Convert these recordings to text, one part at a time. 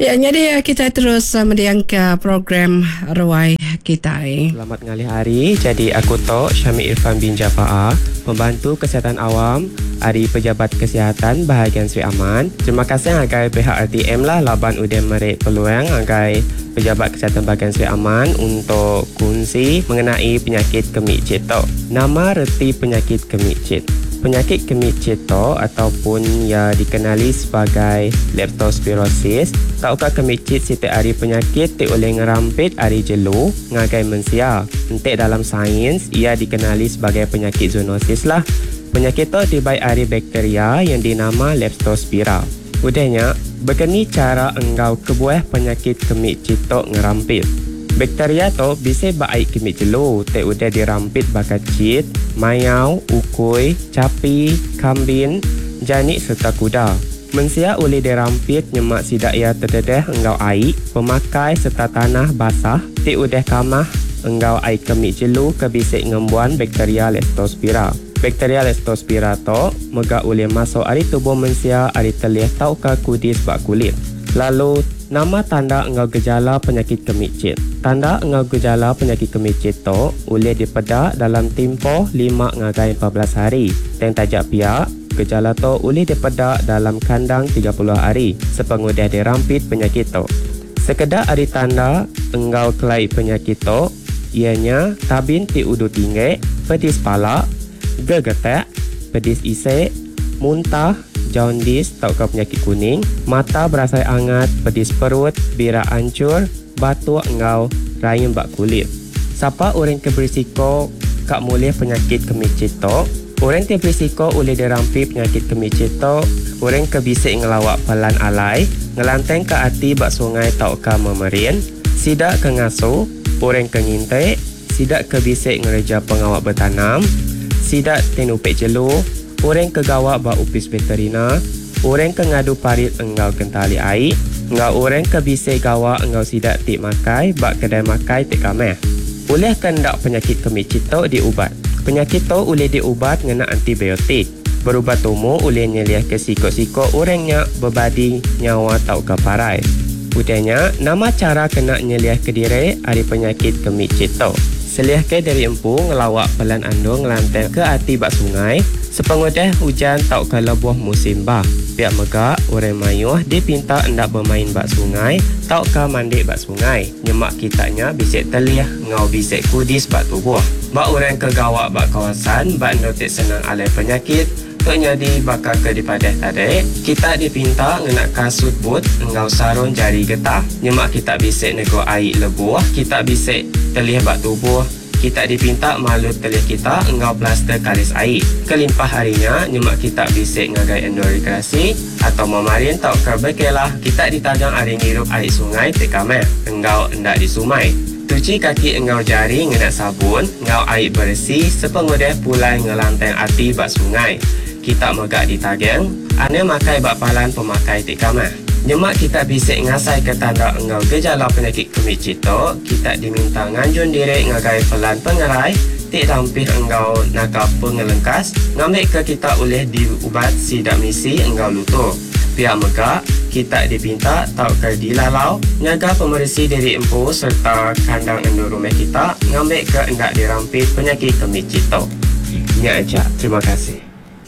Ya, jadi kita terus mendiangkan program Ruai kita. Selamat ngalih hari. Jadi aku Tok Syamil Irfan bin Jafar, Pembantu Kesihatan Awam dari Pejabat Kesihatan Bahagian Sri Aman. Terima kasih agai pihak RTM lah laban udah merik peluang agai Pejabat Kesihatan Bahagian Sri Aman untuk kongsi mengenai penyakit kemih cetok. Nama reti penyakit kemih cet. Penyakit kemih cetok ataupun yang dikenali sebagai leptospirosis. Tahukah kemih cet setiap hari penyakit ti oleh ngerampit hari jelu ngagai mensia. Entik dalam sains ia dikenali sebagai penyakit zoonosis lah. Penyakit itu dibaik dari bakteria yang dinama leptospira. Udahnya, begini cara engkau kebuah penyakit kemih cetok ngerampit. Bakteria tu bisa baik kemih jelu, te udah dirampit bakat cit, mayau, ukui, capi, kambing, janik serta kuda. Mensia oleh dirampit nyemak sidak ia terdedah engkau air, pemakai serta tanah basah, te udah kamah engkau air kemih jelu kebisik ngembuan bakteria leptospira. Bakteria leptospira tu megak oleh masuk ari tubuh mensia ari telih tau ke kudis bak kulit. Lalu, nama tanda engkau gejala penyakit kemih cet. Tanda engkau gejala penyakit kemih cet tu boleh dipedak dalam tempoh 5 ngagai 14 hari. Dan tajak piak, gejala tu boleh dipedak dalam kandang 30 hari sepengudah dirampit penyakit tu. Sekedar hari tanda engkau kelai penyakit tu, ianya tabin ti udu tinggi, pedis palak, gegetak, pedis isek, muntah, jaundice atau penyakit kuning, mata berasa hangat, pedis perut, birak hancur, batuk engkau, raim bak kulit. Siapa orang ke berisiko kak mulai penyakit kemih cetok? Orang yang berisiko boleh dirampit penyakit kemih cetok. Orang ke bisik ngelawak pelan alai, ngelanteng ke hati bak sungai tau ke memerin, sidak ke ngasuh, orang ke ngintai, sidak ke bisik ngereja pengawak bertanam, sidak tenupik jelu, orang ke gawak bak upis veterina, orang ke ngadu parit engkau kentali air, engkau orang ke bisai gawak engkau sidak tik makai, bak kedai makai tik kameh. Boleh kendak penyakit kemih cetok diubat. Penyakit tu boleh diubat ngena antibiotik. Berubat umum boleh nyeliah ke sikok-sikok orangnya berbadi nyawa tau ke parai. Udahnya, nama cara kena nyeliah ke diri dari penyakit kemih cetok. Seliah ke dari empu ngelawak pelan andung ngelanteng ke hati bak sungai. Sepengudah hujan tau ke lebuh musim bah. Pihak megak, orang mayuh dipinta hendak bermain bak sungai, tau ke mandi bak sungai. Nyemak kitanya bisik telih, ngau bisik kudis bak tubuh. Bak orang ke gawak bak kawasan, bak notik senang alai penyakit, tok nyadi bakal ke dipadah tadi. Kita dipinta ngenak kasut but, engkau sarun jari getah. Nyemak kita bisik nego air lebuh, kita bisik telih bak tubuh. Kita dipinta malut telih kita engkau plaster kalis air. Kelimpah harinya, nyemak kita bisik ngagai endor rekreasi atau memarin tau kerbekelah. Kita ditagang hari ngirup air sungai tekameh, engkau endak di sumai. Cuci kaki engkau jari ngenak sabun, engkau air bersih sepengudah pulai ngelanteng hati bak sungai. Kita megak ditagang, ane makai bak palan pemakai tekameh. Nyemak kita bisik ngasai ke tanda engkau gejala penyakit kemih cetok, kita diminta nganjun diri ngagai pelan pengerai, tik tampih engkau nakap pengelengkas, ngambil ke kita oleh diubat sidak misi engkau lutur. Pihak megak, kita dipinta tau ke dilalau, nyaga pemerisi diri empu serta kandang endur rumah kita, ngambil ke endak dirampit penyakit kemih cetok. Nya aja, terima kasih.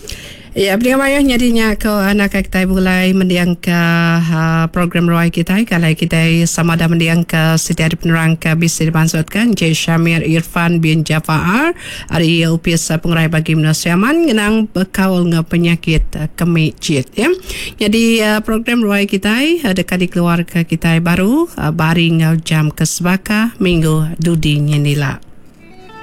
Ya, beliau mayah nyadinya ke anak kita mulai mendiangkan program Ruai kita. Kalau kita sama ada mendiangkan setiap penerang bisa dimaksudkan J. Syamil Irfan bin Jafar dari UPS Pengurai Bagi Manusia Aman ngenang berkawal dengan penyakit kemih cet. Ya. Jadi program Ruai kita dekat di keluarga kita baru baring jam kesebaka minggu dudi nyenila.